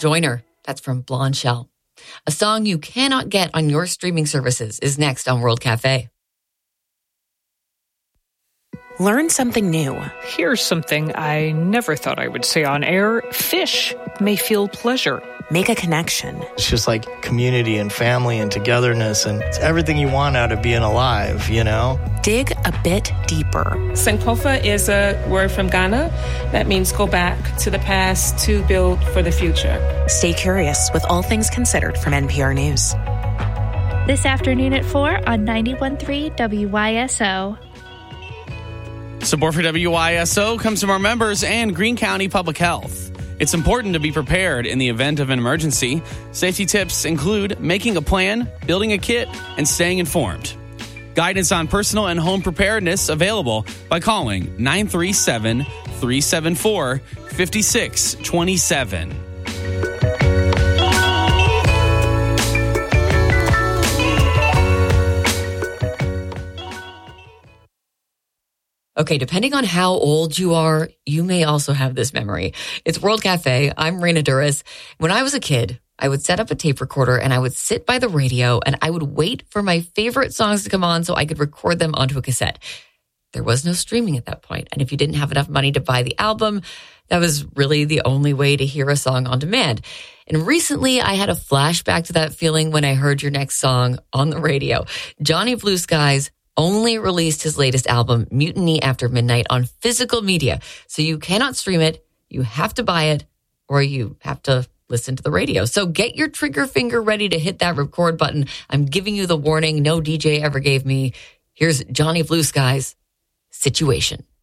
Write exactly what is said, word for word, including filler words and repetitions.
Joiner. That's from Blonde Shell. A song you cannot get on your streaming services is next on World Cafe. Learn something new. Here's something I never thought I would say on air. Fish may feel pleasure. Make a connection. It's just like community and family and togetherness, and it's everything you want out of being alive, you know? Dig a bit deeper. Sankofa is a word from Ghana that means go back to the past to build for the future. Stay curious with All Things Considered from N P R News. This afternoon at four on ninety-one point three W Y S O. Support for W Y S O comes from our members and Greene County Public Health. It's important to be prepared in the event of an emergency. Safety tips include making a plan, building a kit, and staying informed. Guidance on personal and home preparedness available by calling nine three seven, three seven four, five six two seven. Okay, depending on how old you are, you may also have this memory. It's World Cafe. I'm Raina Duras. When I was a kid, I would set up a tape recorder and I would sit by the radio and I would wait for my favorite songs to come on so I could record them onto a cassette. There was no streaming at that point. And if you didn't have enough money to buy the album, that was really the only way to hear a song on demand. And recently I had a flashback to that feeling when I heard your next song on the radio. Johnny Blue Skies only released his latest album, Mutiny After Midnight, on physical media. So you cannot stream it, you have to buy it, or you have to listen to the radio. So get your trigger finger ready to hit that record button. I'm giving you the warning no D J ever gave me. Here's Johnny Blue Skies, Situation.